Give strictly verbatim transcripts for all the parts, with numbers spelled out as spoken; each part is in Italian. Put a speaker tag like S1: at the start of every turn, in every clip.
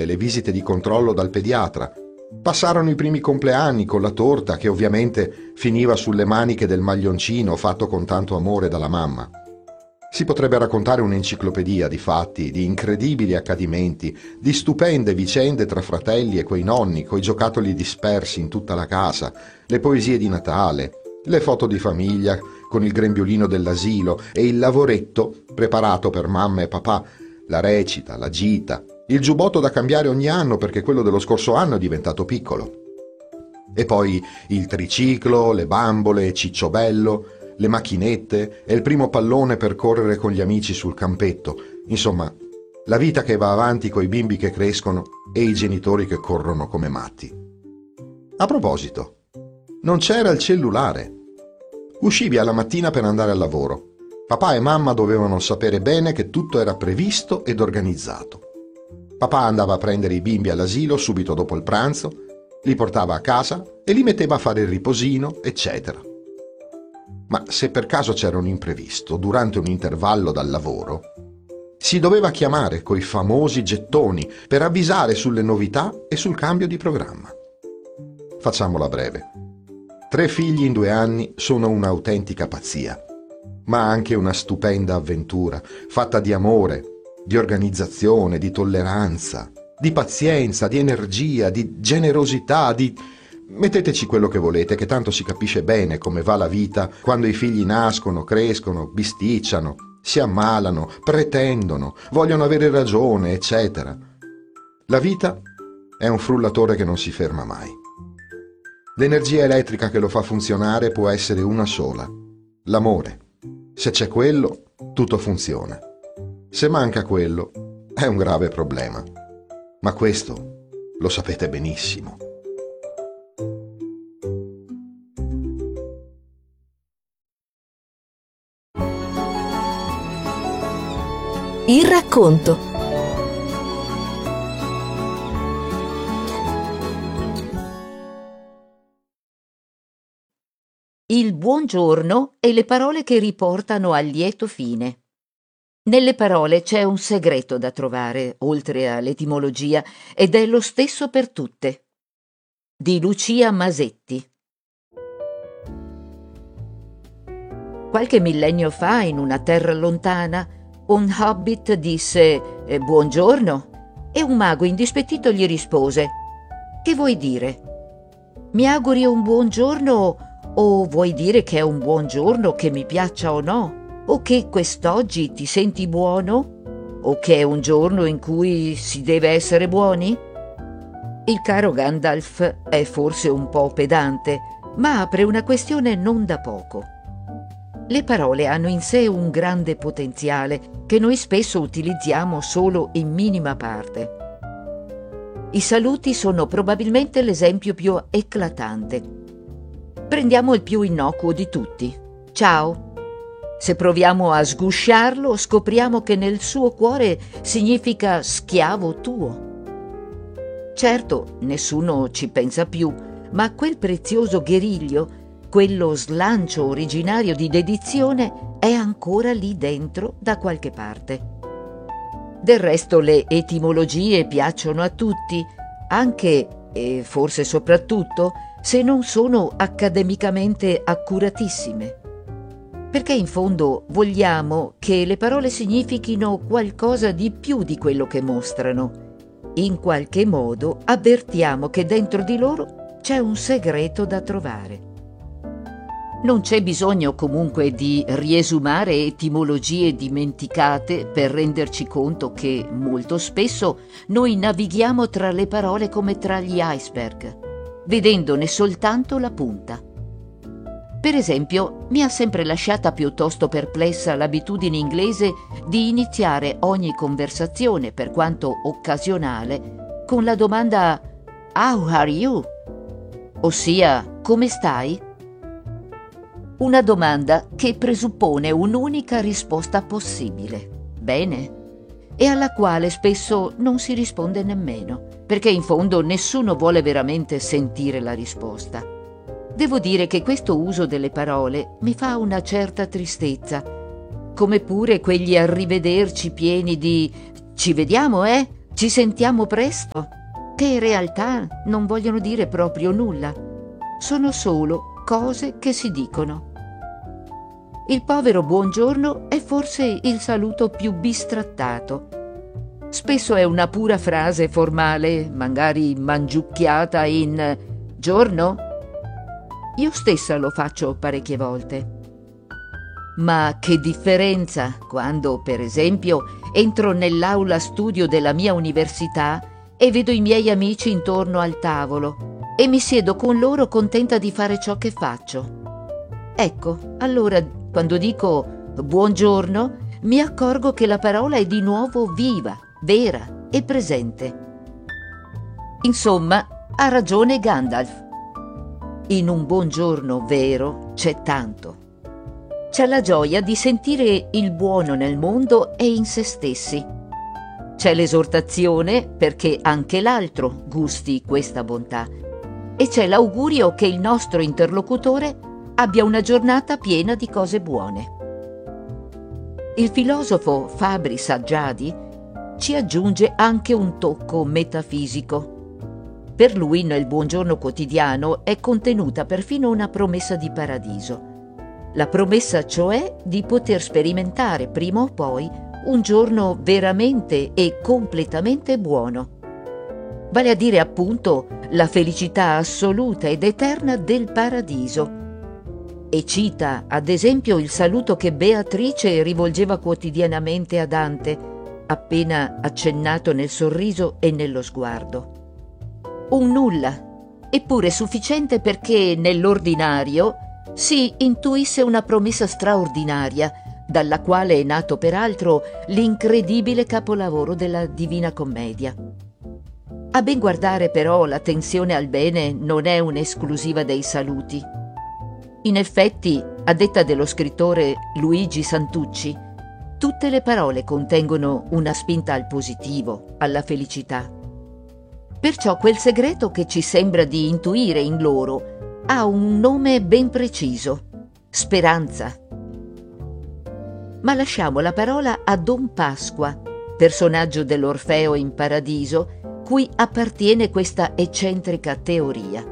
S1: e le visite di controllo dal pediatra. Passarono i primi compleanni con la torta che ovviamente finiva sulle maniche del maglioncino fatto con tanto amore dalla mamma. Si potrebbe raccontare un'enciclopedia di fatti, di incredibili accadimenti, di stupende vicende tra fratelli e quei nonni, coi giocattoli dispersi in tutta la casa, le poesie di Natale, le foto di famiglia con il grembiulino dell'asilo e il lavoretto preparato per mamma e papà, la recita, la gita, il giubbotto da cambiare ogni anno perché quello dello scorso anno è diventato piccolo. E poi il triciclo, le bambole, Cicciobello, le macchinette e il primo pallone per correre con gli amici sul campetto. Insomma, la vita che va avanti coi bimbi che crescono e i genitori che corrono come matti. A proposito, non c'era il cellulare. Uscivi alla mattina per andare al lavoro. Papà e mamma dovevano sapere bene che tutto era previsto ed organizzato. Papà andava a prendere i bimbi all'asilo subito dopo il pranzo, li portava a casa e li metteva a fare il riposino, eccetera. Ma se per caso c'era un imprevisto durante un intervallo dal lavoro, si doveva chiamare coi famosi gettoni per avvisare sulle novità e sul cambio di programma. Facciamola breve. Tre figli in due anni sono un'autentica pazzia, ma anche una stupenda avventura, fatta di amore, di organizzazione, di tolleranza, di pazienza, di energia, di generosità, di... Metteteci quello che volete, che tanto si capisce bene come va la vita quando i figli nascono, crescono, bisticciano, si ammalano, pretendono, vogliono avere ragione, eccetera. La vita è un frullatore che non si ferma mai. L'energia elettrica che lo fa funzionare può essere una sola: l'amore. Se c'è quello, tutto funziona. Se manca quello, è un grave problema. Ma questo lo sapete benissimo.
S2: Il racconto. Il buongiorno e le parole che riportano al lieto fine. Nelle parole c'è un segreto da trovare, oltre all'etimologia, ed è lo stesso per tutte. Di Lucia Masetti. Qualche millennio fa, in una terra lontana, un hobbit disse eh, buongiorno e un mago indispettito gli rispose: che vuoi dire? Mi auguri un buongiorno o vuoi dire che è un buongiorno che mi piaccia o no? O che quest'oggi ti senti buono? O che è un giorno in cui si deve essere buoni? Il caro Gandalf è forse un po' pedante, ma apre una questione non da poco. Le parole hanno in sé un grande potenziale che noi spesso utilizziamo solo in minima parte. I saluti sono probabilmente l'esempio più eclatante. Prendiamo il più innocuo di tutti: ciao. Se proviamo a sgusciarlo, scopriamo che nel suo cuore significa schiavo tuo. Certo, nessuno ci pensa più, ma quel prezioso guerriglio, quello slancio originario di dedizione, è ancora lì dentro da qualche parte. Del resto le etimologie piacciono a tutti, anche, e forse soprattutto, se non sono accademicamente accuratissime. Perché in fondo vogliamo che le parole significhino qualcosa di più di quello che mostrano. In qualche modo avvertiamo che dentro di loro c'è un segreto da trovare. Non c'è bisogno comunque di riesumare etimologie dimenticate per renderci conto che molto spesso noi navighiamo tra le parole come tra gli iceberg, vedendone soltanto la punta. Per esempio, mi ha sempre lasciata piuttosto perplessa l'abitudine inglese di iniziare ogni conversazione, per quanto occasionale, con la domanda "How are you?", ossia "come stai?". Una domanda che presuppone un'unica risposta possibile, bene, e alla quale spesso non si risponde nemmeno, perché in fondo nessuno vuole veramente sentire la risposta. Devo dire che questo uso delle parole mi fa una certa tristezza, come pure quegli arrivederci pieni di "ci vediamo, eh? Ci ci sentiamo presto, che in realtà non vogliono dire proprio nulla, sono solo cose che si dicono. Il povero buongiorno è forse il saluto più bistrattato. Spesso è una pura frase formale, magari mangiucchiata in giorno. Io stessa lo faccio parecchie volte. Ma che differenza quando, per esempio, entro nell'aula studio della mia università e vedo i miei amici intorno al tavolo e mi siedo con loro contenta di fare ciò che faccio. Ecco, allora, quando dico buongiorno, mi accorgo che la parola è di nuovo viva, vera e presente. Insomma, ha ragione Gandalf. In un buongiorno vero c'è tanto. C'è la gioia di sentire il buono nel mondo e in se stessi. C'è l'esortazione perché anche l'altro gusti questa bontà. E c'è l'augurio che il nostro interlocutore abbia una giornata piena di cose buone. Il filosofo Fabri Saggiadi ci aggiunge anche un tocco metafisico. Per lui nel buongiorno quotidiano è contenuta perfino una promessa di paradiso. La promessa cioè di poter sperimentare prima o poi un giorno veramente e completamente buono. Vale a dire appunto la felicità assoluta ed eterna del paradiso. E cita ad esempio il saluto che Beatrice rivolgeva quotidianamente a Dante, appena accennato nel sorriso e nello sguardo. Un nulla, eppure sufficiente perché nell'ordinario si intuisse una promessa straordinaria, dalla quale è nato peraltro l'incredibile capolavoro della Divina Commedia. A ben guardare però la tensione al bene non è un'esclusiva dei saluti. In effetti, a detta dello scrittore Luigi Santucci, tutte le parole contengono una spinta al positivo, alla felicità. Perciò quel segreto che ci sembra di intuire in loro ha un nome ben preciso: speranza. Ma lasciamo la parola a Don Pasqua, personaggio dell'Orfeo in Paradiso, cui appartiene questa eccentrica teoria.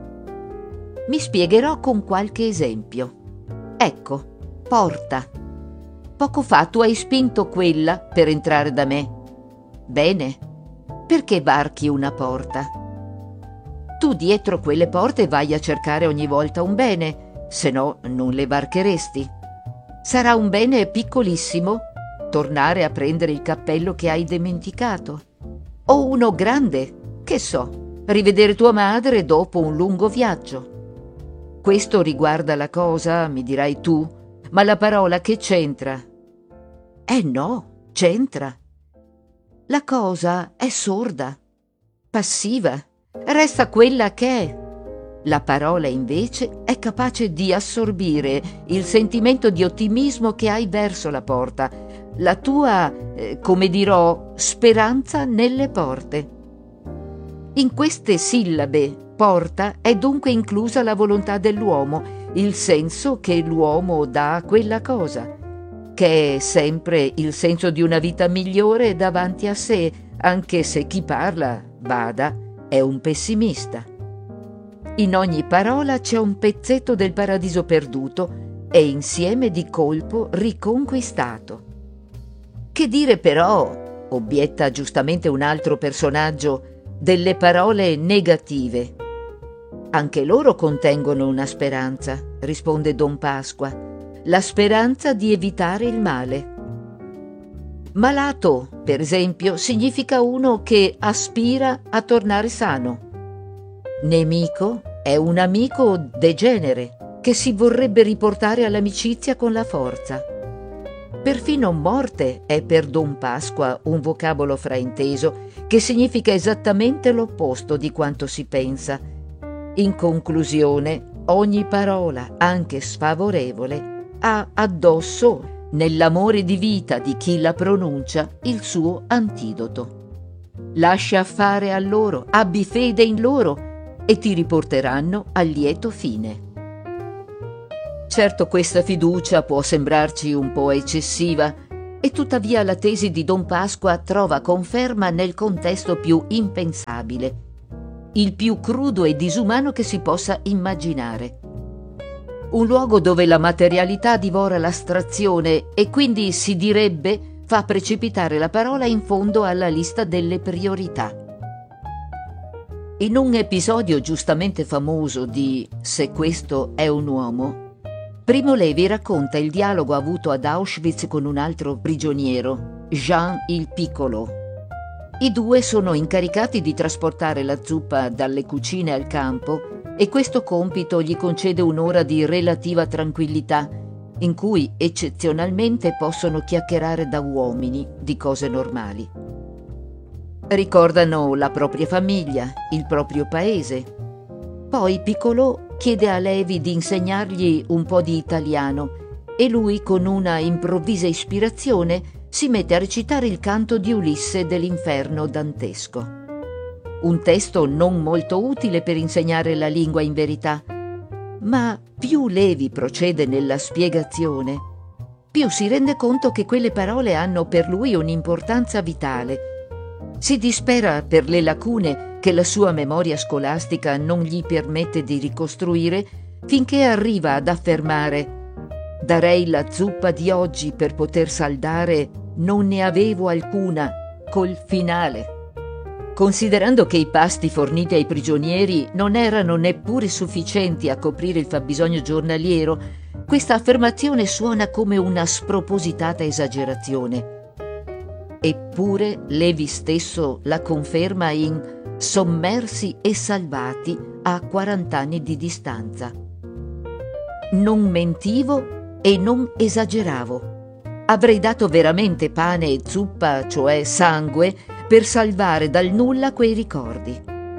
S2: Mi spiegherò con qualche esempio. Ecco, porta. Poco fa tu hai spinto quella per entrare da me. Bene, perché varchi una porta? Tu dietro quelle porte vai a cercare ogni volta un bene, se no non le varcheresti. Sarà un bene piccolissimo, tornare a prendere il cappello che hai dimenticato. O uno grande, che so, rivedere tua madre dopo un lungo viaggio. Questo riguarda la cosa, mi dirai tu, ma la parola che c'entra? Eh no, c'entra. La cosa è sorda, passiva, resta quella che è. La parola invece è capace di assorbire il sentimento di ottimismo che hai verso la porta, la tua, eh, come dirò, speranza nelle porte. In queste sillabe porta è dunque inclusa la volontà dell'uomo, il senso che l'uomo dà a quella cosa, che è sempre il senso di una vita migliore davanti a sé, anche se chi parla, bada, è un pessimista. In ogni parola c'è un pezzetto del paradiso perduto e insieme di colpo riconquistato. Che dire però, obietta giustamente un altro personaggio, delle parole negative? Anche loro contengono una speranza, risponde Don Pasqua, la speranza di evitare il male. Malato, per esempio, significa uno che aspira a tornare sano. Nemico è un amico degenere che si vorrebbe riportare all'amicizia con la forza. Perfino morte è per Don Pasqua un vocabolo frainteso che significa esattamente l'opposto di quanto si pensa. In conclusione, ogni parola, anche sfavorevole, ha addosso, nell'amore di vita di chi la pronuncia, il suo antidoto. Lascia fare a loro, abbi fede in loro e ti riporteranno al lieto fine. Certo, questa fiducia può sembrarci un po' eccessiva E tuttavia la tesi di Don Pasqua trova conferma nel contesto più impensabile, il più crudo e disumano che si possa immaginare. Un luogo dove la materialità divora l'astrazione e quindi si direbbe fa precipitare la parola in fondo alla lista delle priorità. In un episodio giustamente famoso di Se questo è un uomo, Primo Levi racconta il dialogo avuto ad Auschwitz con un altro prigioniero, Jean il Piccolo. I due sono incaricati di trasportare la zuppa dalle cucine al campo e questo compito gli concede un'ora di relativa tranquillità, in cui eccezionalmente possono chiacchierare da uomini di cose normali. Ricordano la propria famiglia, il proprio paese. Poi Piccolo chiede a Levi di insegnargli un po' di italiano e lui, con una improvvisa ispirazione, si mette a recitare il canto di Ulisse dell'Inferno dantesco. Un testo non molto utile per insegnare la lingua in verità, ma più Levi procede nella spiegazione, più si rende conto che quelle parole hanno per lui un'importanza vitale. Si dispera per le lacune che la sua memoria scolastica non gli permette di ricostruire, finché arriva ad affermare: «Darei la zuppa di oggi per poter saldare, non ne avevo alcuna, col finale». Considerando che i pasti forniti ai prigionieri non erano neppure sufficienti a coprire il fabbisogno giornaliero, questa affermazione suona come una spropositata esagerazione. Eppure Levi stesso la conferma in Sommersi e salvati a quarant'anni di distanza. Non mentivo e non esageravo. Avrei dato veramente pane e zuppa, cioè sangue, per salvare dal nulla quei ricordi.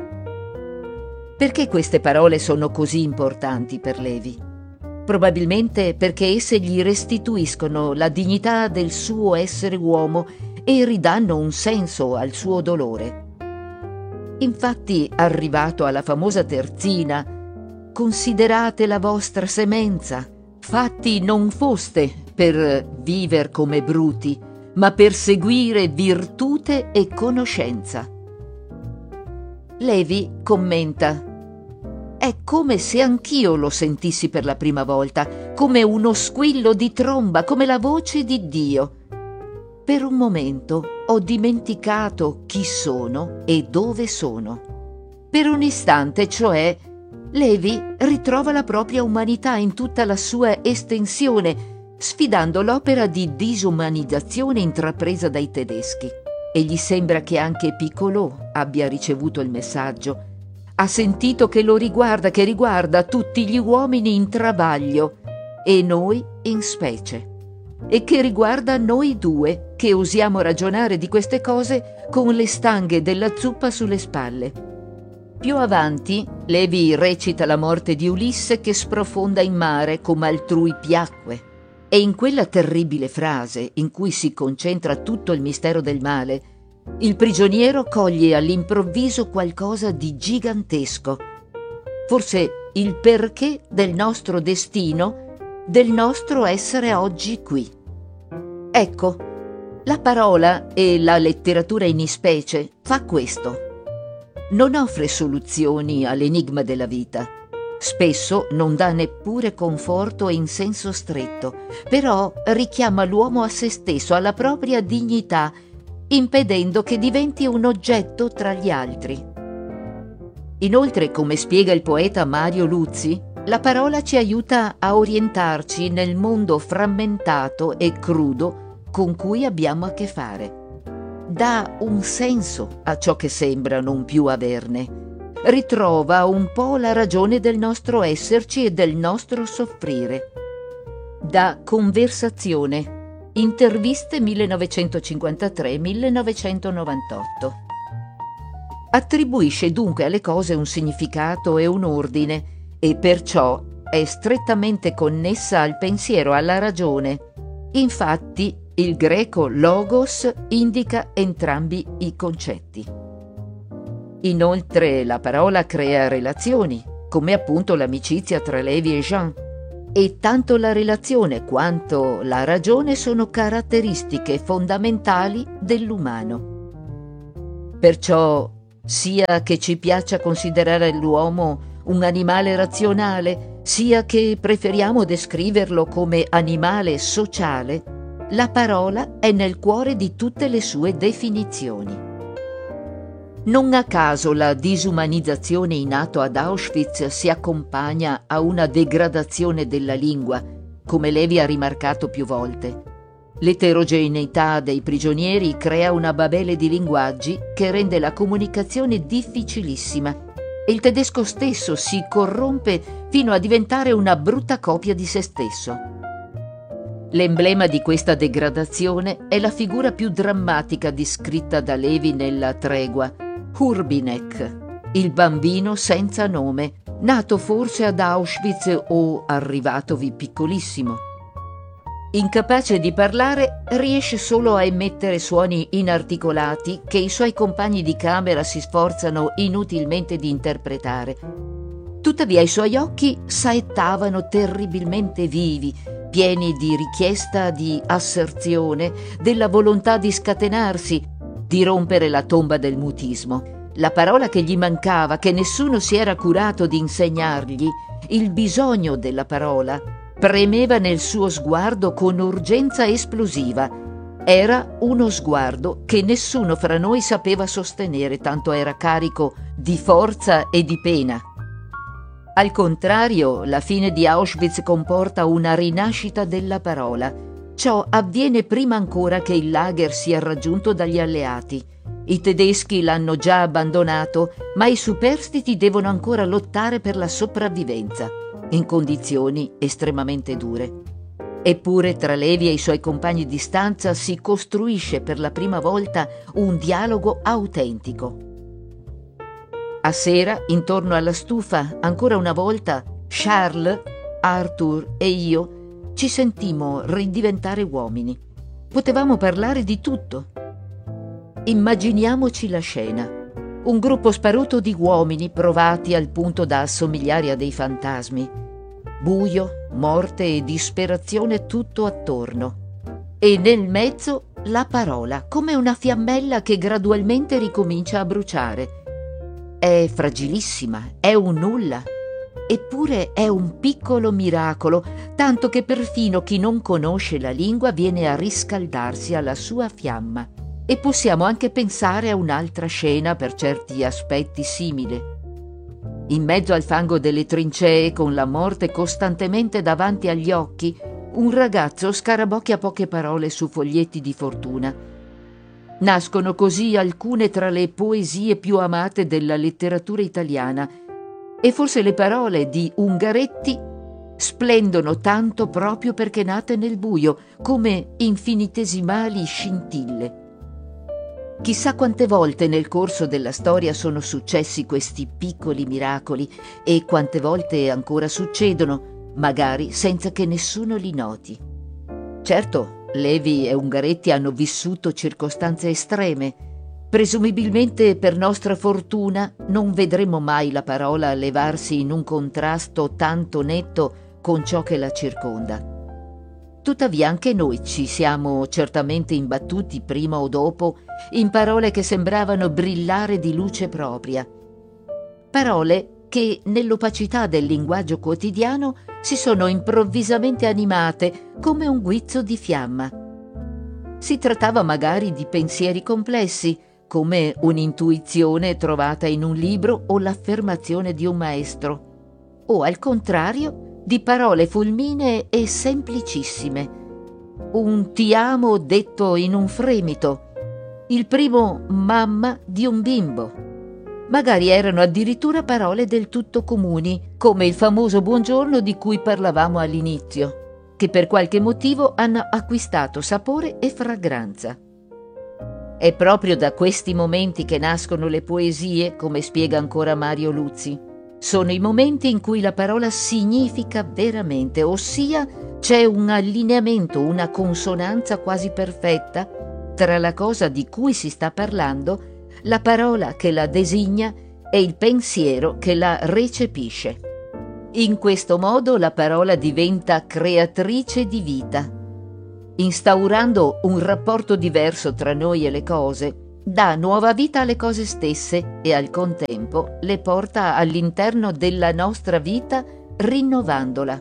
S2: Perché queste parole sono così importanti per Levi? Probabilmente perché esse gli restituiscono la dignità del suo essere uomo e ridanno un senso al suo dolore. Infatti, arrivato alla famosa terzina, «Considerate la vostra semenza, fatti non foste per viver come bruti, ma per seguire virtute e conoscenza». Levi commenta: «È come se anch'io lo sentissi per la prima volta, come uno squillo di tromba, come la voce di Dio. Per un momento ho dimenticato chi sono e dove sono. Per un istante, cioè, Levi ritrova la propria umanità in tutta la sua estensione, sfidando l'opera di disumanizzazione intrapresa dai tedeschi. E gli sembra che anche Piccolo abbia ricevuto il messaggio. Ha sentito che lo riguarda, che riguarda tutti gli uomini in travaglio e noi in specie. E che riguarda noi due, che osiamo ragionare di queste cose con le stanghe della zuppa sulle spalle». Più avanti, Levi recita la morte di Ulisse che sprofonda in mare come altrui piacque. E in quella terribile frase, in cui si concentra tutto il mistero del male, il prigioniero coglie all'improvviso qualcosa di gigantesco. Forse il perché del nostro destino, del nostro essere oggi qui. Ecco, la parola e la letteratura in ispecie fa questo. Non offre soluzioni all'enigma della vita. Spesso non dà neppure conforto in senso stretto, però richiama l'uomo a se stesso, alla propria dignità, impedendo che diventi un oggetto tra gli altri. Inoltre, come spiega il poeta Mario Luzzi, la parola ci aiuta a orientarci nel mondo frammentato e crudo con cui abbiamo a che fare. Dà un senso a ciò che sembra non più averne. Ritrova un po' la ragione del nostro esserci e del nostro soffrire. Dà conversazione. Interviste millenovecentocinquantatré millenovecentonovantotto. Attribuisce dunque alle cose un significato e un ordine, e perciò è strettamente connessa al pensiero, alla ragione. Infatti, il greco logos indica entrambi i concetti. Inoltre, la parola crea relazioni, come appunto l'amicizia tra Levi e Jean, e tanto la relazione quanto la ragione sono caratteristiche fondamentali dell'umano. Perciò, sia che ci piaccia considerare l'uomo un animale razionale, sia che preferiamo descriverlo come animale sociale, la parola è nel cuore di tutte le sue definizioni. Non a caso la disumanizzazione in atto ad Auschwitz si accompagna a una degradazione della lingua, come Levi ha rimarcato più volte. L'eterogeneità dei prigionieri crea una babele di linguaggi che rende la comunicazione difficilissima e il tedesco stesso si corrompe fino a diventare una brutta copia di se stesso. L'emblema di questa degradazione è la figura più drammatica descritta da Levi nella Tregua, Hurbinek, il bambino senza nome, nato forse ad Auschwitz o arrivatovi piccolissimo. Incapace di parlare, riesce solo a emettere suoni inarticolati che i suoi compagni di camera si sforzano inutilmente di interpretare. Tuttavia i suoi occhi saettavano terribilmente vivi, pieni di richiesta di asserzione, della volontà di scatenarsi, di rompere la tomba del mutismo. La parola che gli mancava, che nessuno si era curato di insegnargli, il bisogno della parola, premeva nel suo sguardo con urgenza esplosiva. Era uno sguardo che nessuno fra noi sapeva sostenere, tanto era carico di forza e di pena. Al contrario, la fine di Auschwitz comporta una rinascita della parola. Ciò avviene prima ancora che il lager sia raggiunto dagli alleati. I tedeschi l'hanno già abbandonato, ma i superstiti devono ancora lottare per la sopravvivenza, in condizioni estremamente dure. Eppure tra Levi e i suoi compagni di stanza si costruisce per la prima volta un dialogo autentico. A sera, intorno alla stufa, ancora una volta, Charles, Arthur e io ci sentimmo ridiventare uomini. Potevamo parlare di tutto. Immaginiamoci la scena. Un gruppo sparuto di uomini provati al punto da assomigliare a dei fantasmi. Buio, morte e disperazione tutto attorno. E nel mezzo la parola, come una fiammella che gradualmente ricomincia a bruciare. È fragilissima, è un nulla. Eppure è un piccolo miracolo, tanto che perfino chi non conosce la lingua viene a riscaldarsi alla sua fiamma. E possiamo anche pensare a un'altra scena per certi aspetti simile. In mezzo al fango delle trincee, con la morte costantemente davanti agli occhi, un ragazzo scarabocchia poche parole su foglietti di fortuna. Nascono così alcune tra le poesie più amate della letteratura italiana, e forse le parole di Ungaretti splendono tanto proprio perché nate nel buio, come infinitesimali scintille. Chissà quante volte nel corso della storia sono successi questi piccoli miracoli e quante volte ancora succedono, magari senza che nessuno li noti. Certo, Levi e Ungaretti hanno vissuto circostanze estreme. Presumibilmente, per nostra fortuna, non vedremo mai la parola levarsi in un contrasto tanto netto con ciò che la circonda. Tuttavia anche noi ci siamo certamente imbattuti prima o dopo in parole che sembravano brillare di luce propria. Parole che nell'opacità del linguaggio quotidiano si sono improvvisamente animate come un guizzo di fiamma. Si trattava magari di pensieri complessi, come un'intuizione trovata in un libro o l'affermazione di un maestro, o al contrario di parole fulminee e semplicissime. Un ti amo detto in un fremito, il primo mamma di un bimbo. Magari erano addirittura parole del tutto comuni, come il famoso buongiorno di cui parlavamo all'inizio, che per qualche motivo hanno acquistato sapore e fragranza. È proprio da questi momenti che nascono le poesie, come spiega ancora Mario Luzzi. Sono i momenti in cui la parola significa veramente, ossia c'è un allineamento, una consonanza quasi perfetta tra la cosa di cui si sta parlando, la parola che la designa e il pensiero che la recepisce. In questo modo la parola diventa creatrice di vita. Instaurando un rapporto diverso tra noi e le cose, dà nuova vita alle cose stesse e al contempo le porta all'interno della nostra vita rinnovandola.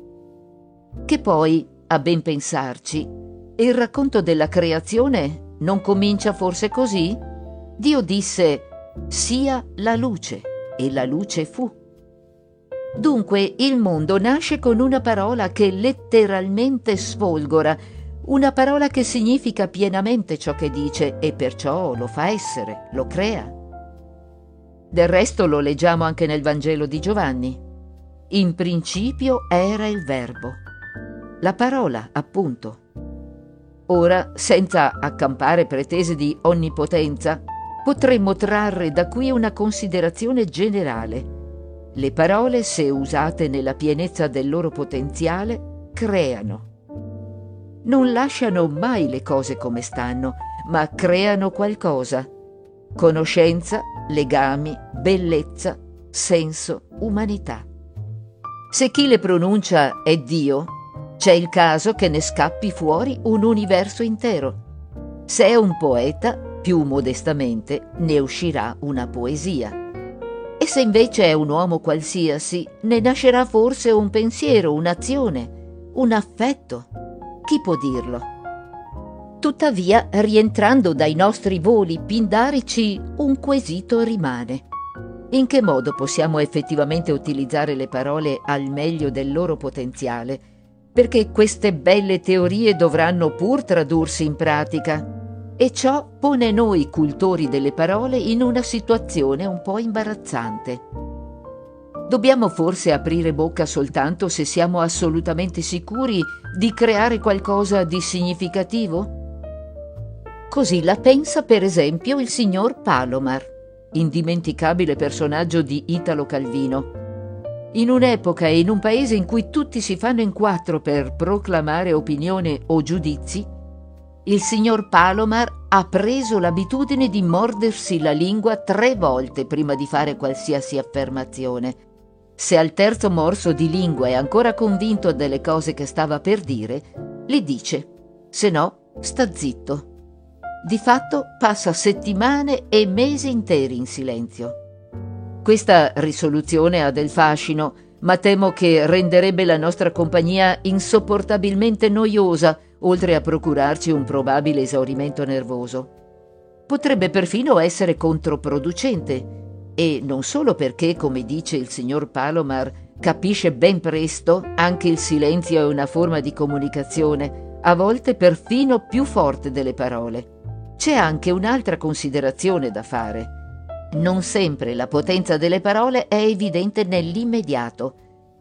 S2: Che poi, a ben pensarci, il racconto della creazione non comincia forse così? Dio disse: sia la luce, e la luce fu. Dunque il mondo nasce con una parola che letteralmente sfolgora, una parola che significa pienamente ciò che dice e perciò lo fa essere, lo crea. Del resto lo leggiamo anche nel Vangelo di Giovanni. In principio era il Verbo, la parola, appunto. Ora, senza accampare pretese di onnipotenza, potremmo trarre da qui una considerazione generale. Le parole, se usate nella pienezza del loro potenziale, creano. Non lasciano mai le cose come stanno, ma creano qualcosa. Conoscenza, legami, bellezza, senso, umanità. Se chi le pronuncia è Dio, c'è il caso che ne scappi fuori un universo intero. Se è un poeta, più modestamente, ne uscirà una poesia. E se invece è un uomo qualsiasi, ne nascerà forse un pensiero, un'azione, un affetto. Chi può dirlo? Tuttavia, rientrando dai nostri voli pindarici, un quesito rimane. In che modo possiamo effettivamente utilizzare le parole al meglio del loro potenziale? Perché queste belle teorie dovranno pur tradursi in pratica. E ciò pone noi cultori delle parole in una situazione un po' imbarazzante. Dobbiamo forse aprire bocca soltanto se siamo assolutamente sicuri di creare qualcosa di significativo? Così la pensa per esempio il signor Palomar, indimenticabile personaggio di Italo Calvino. In un'epoca e in un paese in cui tutti si fanno in quattro per proclamare opinione o giudizi, il signor Palomar ha preso l'abitudine di mordersi la lingua tre volte prima di fare qualsiasi affermazione. Se al terzo morso di lingua è ancora convinto delle cose che stava per dire, le dice, se no sta zitto. Di fatto passa settimane e mesi interi in silenzio. Questa risoluzione ha del fascino, ma temo che renderebbe la nostra compagnia insopportabilmente noiosa, oltre a procurarci un probabile esaurimento nervoso. Potrebbe perfino essere controproducente, e non solo perché, come dice il signor Palomar, capisce ben presto anche il silenzio è una forma di comunicazione, a volte perfino più forte delle parole. C'è anche un'altra considerazione da fare. Non sempre la potenza delle parole è evidente nell'immediato.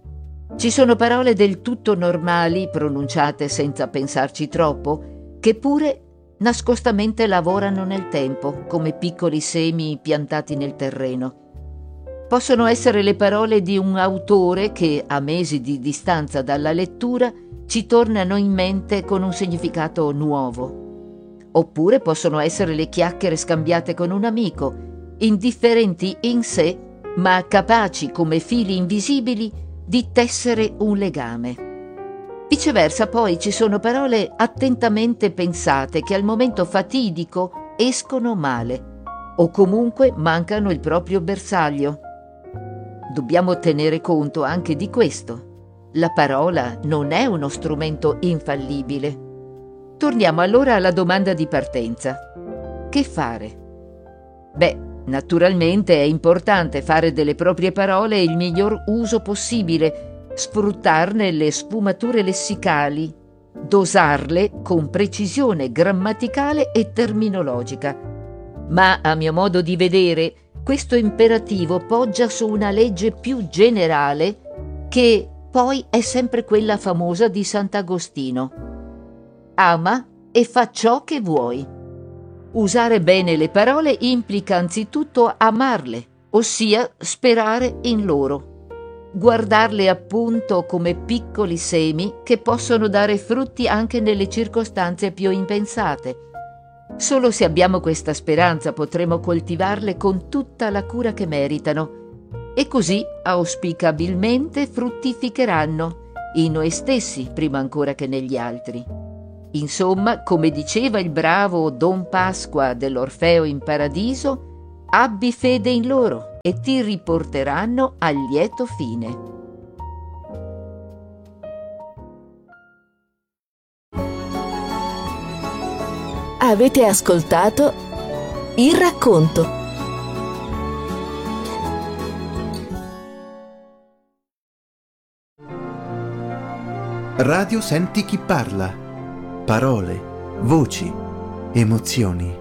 S2: Ci sono parole del tutto normali, pronunciate senza pensarci troppo, che pure nascostamente lavorano nel tempo, come piccoli semi piantati nel terreno. Possono essere le parole di un autore che, a mesi di distanza dalla lettura, ci tornano in mente con un significato nuovo. Oppure possono essere le chiacchiere scambiate con un amico, indifferenti in sé, ma capaci come fili invisibili di tessere un legame. Viceversa poi ci sono parole attentamente pensate che al momento fatidico escono male o comunque mancano il proprio bersaglio. Dobbiamo tenere conto anche di questo. La parola non è uno strumento infallibile. Torniamo allora alla domanda di partenza. Che fare? Beh, naturalmente è importante fare delle proprie parole il miglior uso possibile, sfruttarne le sfumature lessicali, dosarle con precisione grammaticale e terminologica. Ma a mio modo di vedere, questo imperativo poggia su una legge più generale che poi è sempre quella famosa di Sant'Agostino. Ama e fa ciò che vuoi. Usare bene le parole implica anzitutto amarle, ossia sperare in loro. Guardarle appunto come piccoli semi che possono dare frutti anche nelle circostanze più impensate. Solo se abbiamo questa speranza potremo coltivarle con tutta la cura che meritano. e così auspicabilmente fruttificheranno in noi stessi prima ancora che negli altri. Insomma, come diceva il bravo Don Pasqua dell'Orfeo in Paradiso, abbi fede in loro e ti riporteranno a lieto fine.
S3: Avete ascoltato Il racconto.
S4: Radio Senti chi parla. Parole, voci, emozioni.